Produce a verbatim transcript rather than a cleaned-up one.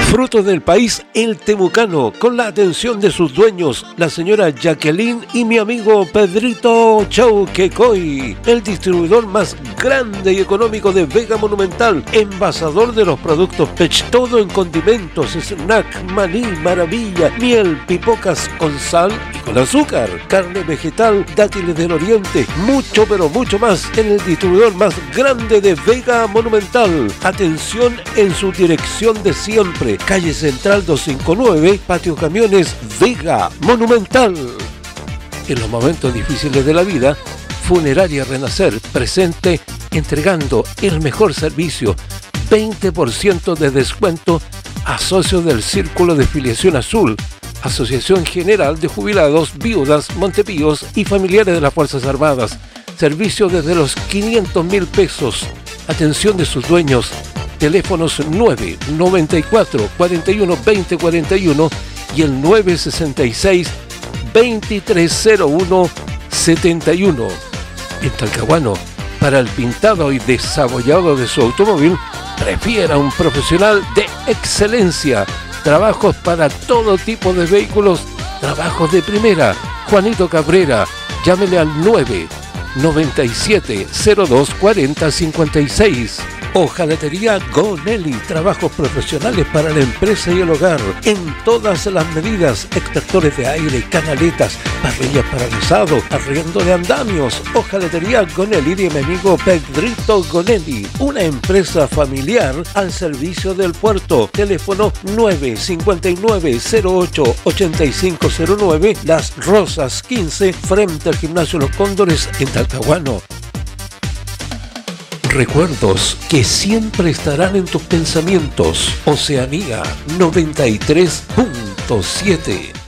Fruto del país, el Temucano, con la atención de sus dueños, la señora Jacqueline y mi amigo Pedrito Chauquecoy, el distribuidor más grande y económico de Vega Monumental, envasador de los productos Pech, todo en condimentos, snack, maní, maravilla, miel, pipocas con sal y con azúcar, carne vegetal, dátiles del oriente, mucho pero mucho más en el distribuidor más grande de Vega Monumental. Atención en su dirección de siempre, calle Central doscientos cincuenta y nueve, Patio Camiones, Vega Monumental. En los momentos difíciles de la vida, Funeraria Renacer presente entregando el mejor servicio, veinte por ciento de descuento a socios del Círculo de Filiación Azul, Asociación General de Jubilados, Viudas, Montepíos y familiares de las Fuerzas Armadas. Servicio desde los quinientos mil pesos. Atención de sus dueños. Teléfonos nueve noventa y cuatro, cuarenta y uno, veinte, cuarenta y uno y el nueve sesenta y seis, veintitrés cero uno, setenta y uno. En Talcahuano, para el pintado y desabollado de su automóvil, prefiera un profesional de excelencia. Trabajos para todo tipo de vehículos, trabajos de primera. Juanito Cabrera, llámele al nueve noventa y siete, cero dos, cuarenta, cincuenta y seis. Hojalatería Gonelli, trabajos profesionales para la empresa y el hogar, en todas las medidas, extractores de aire, canaletas, parrillas para guisado, arriendo de andamios. Hojalatería Gonelli de mi amigo Pedrito Gonelli, una empresa familiar al servicio del puerto. Teléfono nueve cincuenta y nueve, cero ocho, ochenta y cinco cero nueve, Las Rosas quince, frente al Gimnasio Los Cóndores en Talcahuano. Recuerdos que siempre estarán en tus pensamientos. Oceanía noventa y tres punto siete.